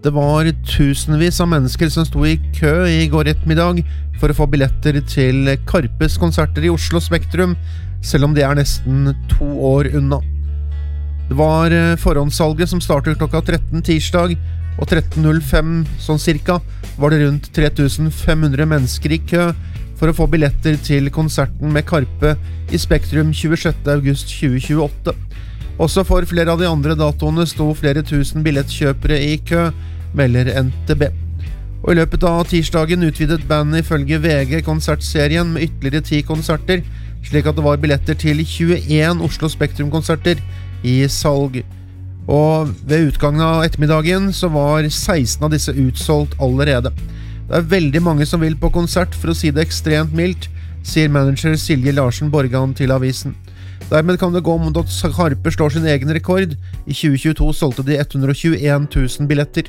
Det var tusenvis av mennesker som sto i kø i går ettermiddag for å få billetter til Karpes konserter i Oslo Spektrum, selv om det nesten 2 år unna. Det var forhåndssalget som startet klokka 13 tirsdag, og 13.05 sånn cirka var det rundt 3500 mennesker i kø for å få billetter til konserten med Karpe i Spektrum 26. august 2028. Også for flere av de andre datoene sto flere tusen billettkjøpere i kø, melder NTB. Og i løpet av tirsdagen utvidet bandet ifølge VG konsertserien med ytterligere 10 konserter, slik at det var billetter til 21 Oslo Spektrum-konserter i salg. Og ved utgangen av ettermiddagen så var 16 av disse utsolgt allerede. Det veldig mange som vil på konsert, for å si det ekstremt mildt, sier manager Silje Larsen Borgan til avisen. Dermed kan det gå mot at Karpe slår sin egen rekord. I 2022 solgte de 121 000 billetter.